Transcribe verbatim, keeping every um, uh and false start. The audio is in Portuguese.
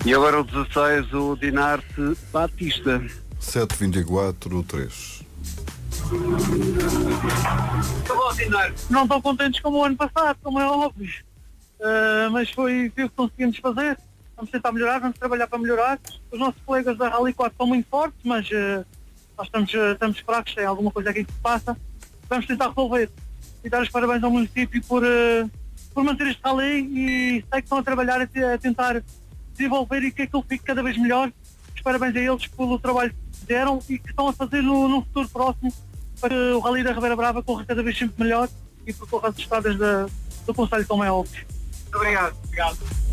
E agora o dezasseis, o Dinarte Batista. sete vinte e quatro, três. Não estão contentes como o ano passado, como é óbvio. Uh, mas foi o que conseguimos fazer. Vamos tentar melhorar, vamos trabalhar para melhorar. Os nossos colegas da Rally quatro são muito fortes, mas uh, nós estamos, uh, estamos fracos, tem alguma coisa aqui que se passa. Vamos tentar resolver e dar os parabéns ao município por, uh, por manter este rally e sei que estão a trabalhar a, a tentar desenvolver e que aquilo fique cada vez melhor. Os parabéns a eles pelo trabalho que fizeram e que estão a fazer no, no futuro próximo para que o Rally da Ribeira Brava corra cada vez sempre melhor e percorra as estradas da, do Conselho, como é óbvio. Muito obrigado. Obrigado.